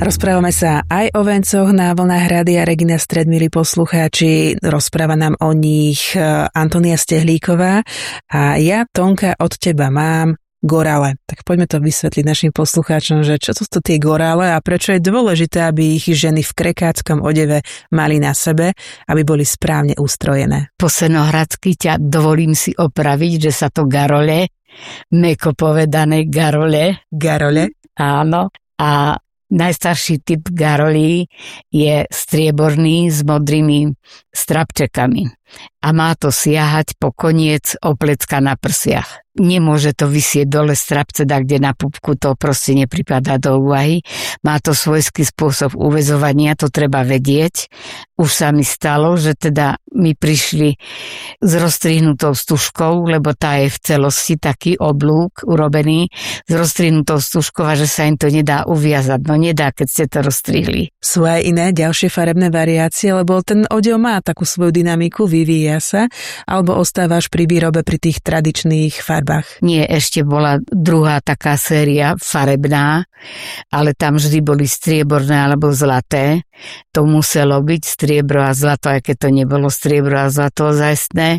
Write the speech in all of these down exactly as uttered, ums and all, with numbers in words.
Rozprávame sa aj o vencoch na vlnách Rádia Regina Stred, milí poslucháči. Rozpráva nám o nich Antónia Stehlíková a ja, Tonka, od teba mám gorále. Tak poďme to vysvetliť našim poslucháčom, že čo to sú tie gorále a prečo je dôležité, aby ich ženy v krekáckom odeve mali na sebe, aby boli správne ustrojené. Po senohradsky ťa dovolím si opraviť, že sa to garole, meko povedané garole. Garole? Áno. A najstarší typ garolí je strieborný s modrými strapčekami a má to siahať po koniec oplecka na prsiach. Nemôže to visieť dole strapce, kde na pupku, to proste nepripadá do úvahy. Má to svojský spôsob uväzovania, to treba vedieť. Už sa mi stalo, že teda mi prišli s rozstrihnutou stužkou, lebo tá je v celosti taký oblúk urobený, s rozstrihnutou stužkou a že sa im to nedá uviazať. No nedá, keď ste to rozstrihli. Sú aj iné ďalšie farebné variácie, lebo ten odev má takú svoju dynamiku, vyvíja sa, alebo ostávaš pri výrobe pri tých tradičných farbách? Nie, ešte bola druhá taká séria farebná, ale tam vždy boli strieborné alebo zlaté. To muselo byť striebro a zlato, aj keď to nebolo striebro a zlato ozajstné.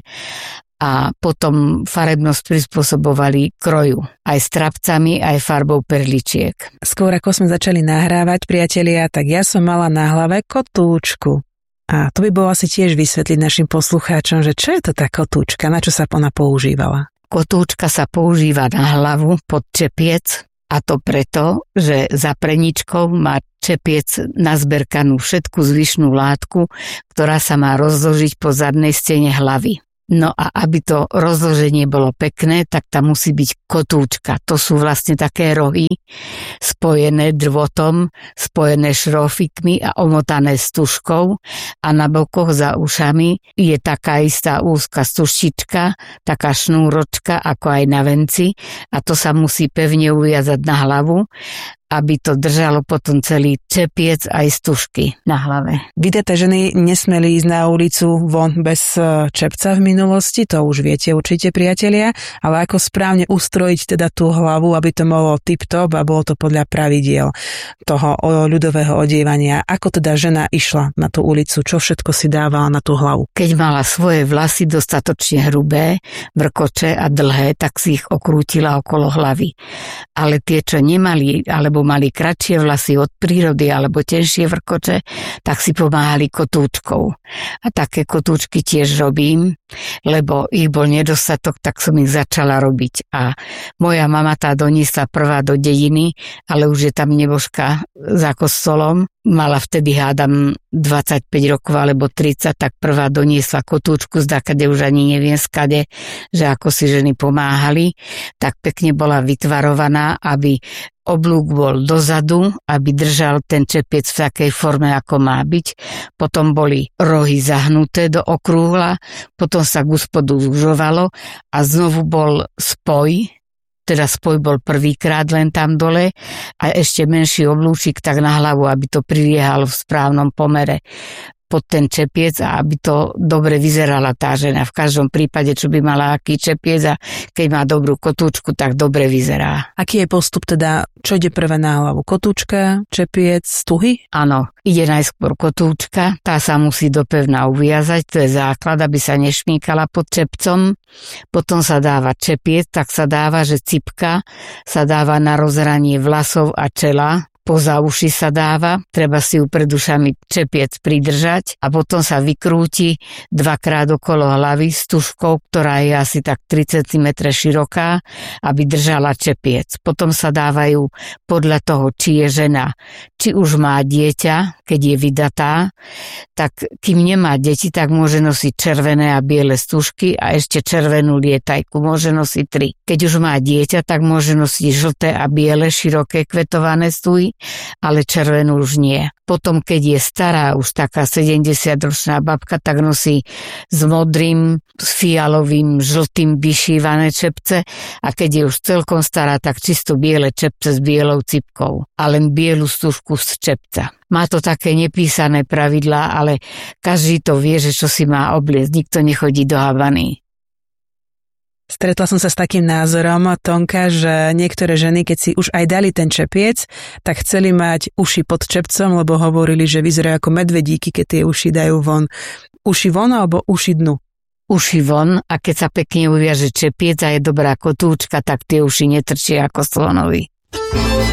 A potom farebnosť prispôsobovali kroju. Aj strapcami, aj farbou perličiek. Skôr ako sme začali nahrávať, priatelia, tak ja som mala na hlave kotúčku. A to by bolo asi tiež vysvetliť našim poslucháčom, že čo je to tá kotúčka, na čo sa ona používala? Kotúčka sa používa na hlavu pod čepiec, a to preto, že za preničkou má čepiec nazberkanú všetku zvyšnú látku, ktorá sa má rozložiť po zadnej stene hlavy. No a aby to rozloženie bolo pekné, tak tam musí byť kotúčka. To sú vlastne také rohy spojené drvotom, spojené šrofikmi a omotané stužkou a na bokoch za ušami je taká istá úzka stužčička, taká šnúročka ako aj na venci a to sa musí pevne uviazať na hlavu, aby to držalo potom celý čepiec aj stužky na hlave. Vydaté ženy nesmeli ísť na ulicu von bez čepca v minulosti, to už viete určite, priatelia, ale ako správne ustrojiť teda tú hlavu, aby to bolo tip-top a bolo to podľa pravidiel toho ľudového odievania. Ako teda žena išla na tú ulicu, čo všetko si dávala na tú hlavu? Keď mala svoje vlasy dostatočne hrubé, vrkoče a dlhé, tak si ich okrútila okolo hlavy. Ale tie, čo nemali, alebo mali kratšie vlasy od prírody alebo tenšie vrkoče, tak si pomáhali kotúčkou. A také kotúčky tiež robím, lebo ich bol nedostatok, tak som ich začala robiť. A moja mama tá doniesla prvá do dediny, ale už je tam nebožka za kostolom. Mala vtedy, hádam, dvadsaťpäť rokov alebo tridsať, tak prvá doniesla kotúčku, zdakade už ani neviem skade, že ako si ženy pomáhali, tak pekne bola vytvarovaná, aby oblúk bol dozadu, aby držal ten čepiec v takej forme, ako má byť. Potom boli rohy zahnuté do okrúhla, potom sa k úspodu zužovalo a znovu bol spoj, teda spoj bol prvýkrát len tam dole a ešte menší oblúčik tak na hlavu, aby to priliehalo v správnom pomere pod ten čepiec a aby to dobre vyzerala tá žena. V každom prípade, čo by mala aký čepiec a keď má dobrú kotúčku, tak dobre vyzerá. Aký je postup teda, čo ide prvé na hlavu? Kotúčka, čepiec, stuhy? Áno, ide najskôr kotúčka, tá sa musí dopevná uviazať, to je základ, aby sa nešmíkala pod čepcom. Potom sa dáva čepiec, tak sa dáva, že cipka sa dáva na rozhranie vlasov a čela. Poza uši sa dáva, treba si ju pred ušami čepiec pridržať a potom sa vykrúti dvakrát okolo hlavy s tužkou, ktorá je asi tak tri centimetre široká, aby držala čepiec. Potom sa dávajú podľa toho, či je žena, či už má dieťa, keď je vydatá, tak kým nemá deti, tak môže nosiť červené a biele stužky a ešte červenú lietajku, môže nosiť tri. Keď už má dieťa, tak môže nosiť žlté a biele široké kvetované stuhy, ale červenú už nie. Potom, keď je stará, už taká sedemdesiatročná babka, tak nosí s modrým, s fialovým, žltým vyšívané čepce a keď je už celkom stará, tak čisto biele čepce s bielou cipkou a len bielu stužku z čepca. Má to také nepísané pravidlá, ale každý to vie, že čo si má obliecť, nikto nechodí do habany. Stretla som sa s takým názorom, Tonka, že niektoré ženy, keď si už aj dali ten čepiec, tak chceli mať uši pod čepcom, lebo hovorili, že vyzerajú ako medvedíky, keď tie uši dajú von. Uši von alebo uši dnu? Uši von, a keď sa pekne uviaže čepiec a je dobrá kotúčka, tak tie uši netrčia ako slonovi.